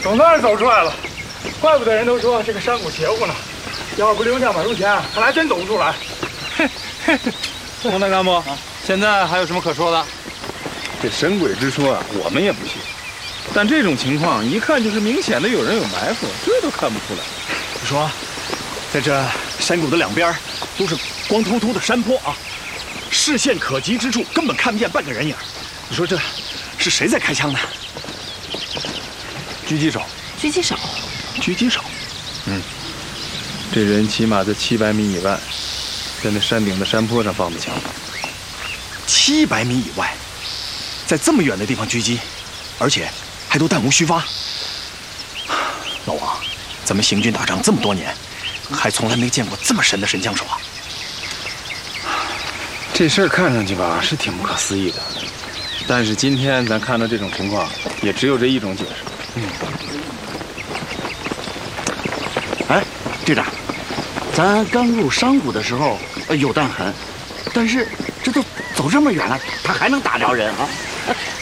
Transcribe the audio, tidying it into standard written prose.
总算是走出来了，怪不得人都说这个山谷邪乎呢。要不留2百块钱，看来真走不出来。 王大干部，现在还有什么可说的？ 这神鬼之说啊，我们也不信。但这种情况一看就是明显的有人有埋伏，这都看不出来。 你说，在这山谷的两边都是光秃秃的山坡啊，视线可及之处根本看不见半个人影。你说这是谁在开枪呢？狙击手。 狙击手。 狙击手。 这人起码在700米以外，在那山顶的山坡上放的枪。 700米以外，在这么远的地方狙击，而且还都弹无虚发。老王，咱们行军打仗这么多年，还从来没见过这么神的神枪手啊！ 这事儿看上去吧是挺不可思议的，但是今天咱看到这种情况，也只有这一种解释。 哎，队长，咱刚入山谷的时候有弹痕，但是这都走这么远了，他还能打着人啊？